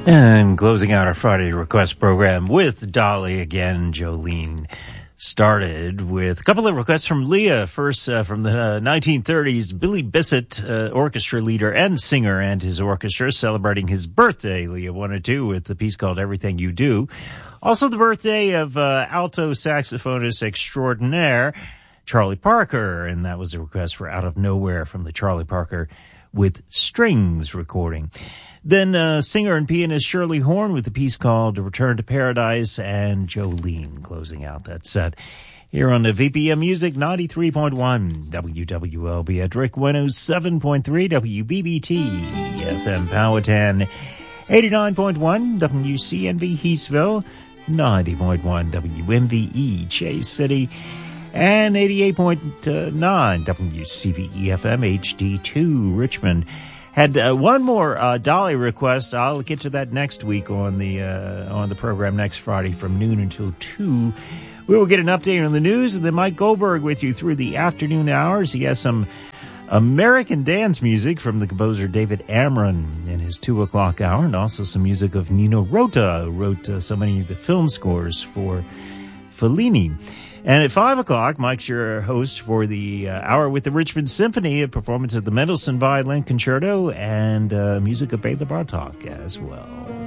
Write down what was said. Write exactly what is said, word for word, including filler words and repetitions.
And closing out our Friday request program with Dolly again. Jolene started with a couple of requests from Leah. First, uh, from the uh, nineteen thirties, Billy Bissett, uh, orchestra leader and singer, and his orchestra celebrating his birthday. Leah wanted to with the piece called Everything You Do. Also the birthday of uh, alto saxophonist extraordinaire Charlie Parker, and that was a request for Out of Nowhere from the Charlie Parker with Strings recording. Then uh, singer and pianist Shirley Horn with the piece called Return to Paradise, and Jolene closing out that set here on the V P M Music ninety-three point one W W L B at Rick one oh seven point three W B B T F M Powhatan, eighty-nine point one W C N V Heathville, ninety point one W M V E Chase City, and eighty-eight point nine W C V E F M H D two Richmond. Had uh, one more uh, Dolly request. I'll get to that next week on the uh, on the program next Friday from noon until two. We will get an update on the news, and then Mike Goldberg with you through the afternoon hours. He has some American dance music from the composer David Amron in his two o'clock hour, and also some music of Nino Rota, who wrote uh, so many of the film scores for Fellini. And at five o'clock, Mike's your host for the uh, Hour with the Richmond Symphony, a performance of the Mendelssohn Violin Concerto, and uh, music of Bela Bartok as well.